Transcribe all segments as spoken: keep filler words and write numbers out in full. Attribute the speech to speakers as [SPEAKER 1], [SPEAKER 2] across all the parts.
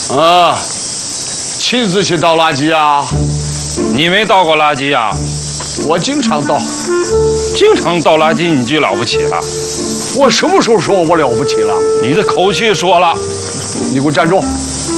[SPEAKER 1] 啊，亲自去倒垃圾啊？
[SPEAKER 2] 你没倒过垃圾呀？
[SPEAKER 1] 我经常倒。
[SPEAKER 2] 经常倒垃圾，你就了不起了？
[SPEAKER 1] 我什么时候说我了不起了？
[SPEAKER 2] 你的口气说了。
[SPEAKER 1] 你给我站住！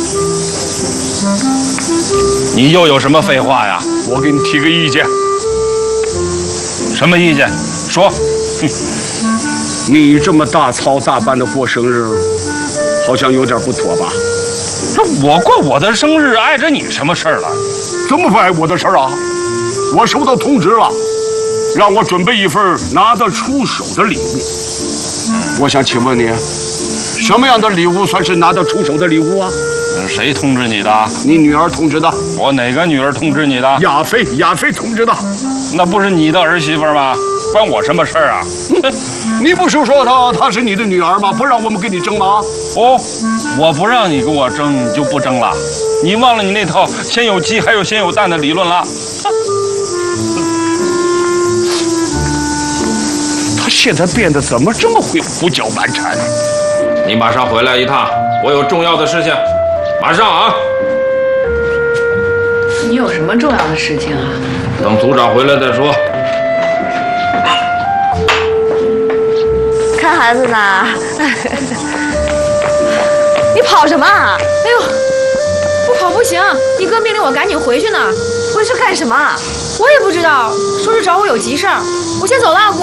[SPEAKER 2] 你又有什么废话呀？
[SPEAKER 1] 我给你提个意见。
[SPEAKER 2] 什么意见？说。哼，
[SPEAKER 1] 你这么大操大办的过生日，好像有点不妥吧？
[SPEAKER 2] 这我过我的生日，碍着你什么事儿了？
[SPEAKER 1] 怎么不碍我的事儿啊？我收到通知了，让我准备一份拿得出手的礼物。我想请问你，什么样的礼物算是拿得出手的礼物啊？
[SPEAKER 2] 谁通知你的？
[SPEAKER 1] 你女儿通知的。
[SPEAKER 2] 我哪个女儿通知你的？
[SPEAKER 1] 亚飞，亚飞通知的。
[SPEAKER 2] 那不是你的儿媳妇吗？关我什么事儿啊？
[SPEAKER 1] 你不是说她她是你的女儿吗？不让我们跟你争吗？
[SPEAKER 2] 哦，我不让你跟我争，你就不争了？你忘了你那套先有鸡还有先有蛋的理论了？
[SPEAKER 1] 他现在变得怎么这么会胡搅蛮缠？
[SPEAKER 2] 你马上回来一趟，我有重要的事情，马上啊！
[SPEAKER 3] 你有什么重要的事情啊？
[SPEAKER 2] 等组长回来再说。
[SPEAKER 3] 看孩子呢？你跑什么？哎呦，不跑不行，你哥命令我赶紧回去呢。回去干什么？我也不知道，说是找我有急事儿。我先走了，阿姑。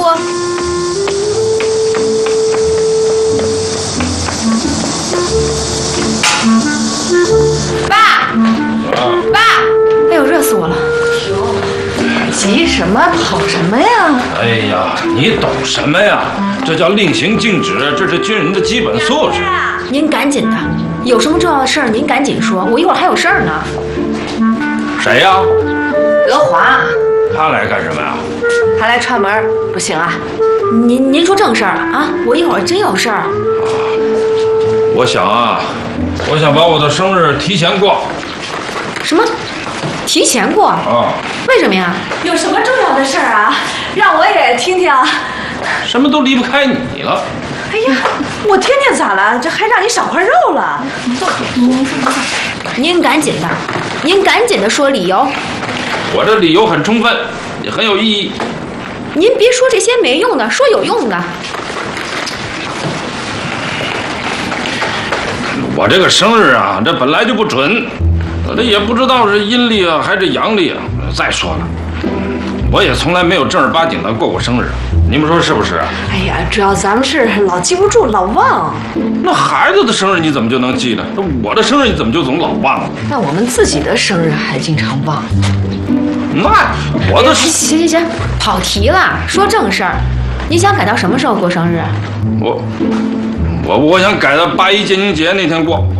[SPEAKER 3] 爸，爸，哎呦，热死我了！急什么？跑什么呀？
[SPEAKER 2] 哎呀，你懂什么呀？这叫令行禁止，这是军人的基本素质。
[SPEAKER 3] 您赶紧的，有什么重要的事儿您赶紧说，我一会儿还有事儿呢。
[SPEAKER 2] 谁呀？
[SPEAKER 3] 德华。
[SPEAKER 2] 他来干什么呀？
[SPEAKER 3] 他来串门，不行啊。您您说正事儿啊？我一会儿真有事儿。
[SPEAKER 2] 我想啊，我想把我的生日提前过。
[SPEAKER 3] 什么？提前过？
[SPEAKER 2] 啊？
[SPEAKER 3] 为什么呀？有什么重要的事儿啊？让我也听听。
[SPEAKER 2] 什么都离不开你了。
[SPEAKER 4] 哎呀，我天天咋了？这还让你少块肉了？
[SPEAKER 3] 坐，您说说。您赶紧的，您赶紧的说理由。
[SPEAKER 2] 我这理由很充分，也很有意义。
[SPEAKER 3] 您别说这些没用的，说有用的。
[SPEAKER 2] 我这个生日啊，这本来就不准，我这也不知道是阴历啊还是阳历啊。再说了，我也从来没有正儿八经的过过生日，你们说是不是啊？
[SPEAKER 4] 哎呀，主要咱们是老记不住，老忘。
[SPEAKER 2] 那孩子的生日你怎么就能记得？那我的生日你怎么就总老忘了？
[SPEAKER 4] 那我们自己的生日还经常忘。
[SPEAKER 2] 那我的
[SPEAKER 3] 行行行，跑题了，说正事儿。你想改到什么时候过生日？
[SPEAKER 2] 我我我想改到八一建军节那天过。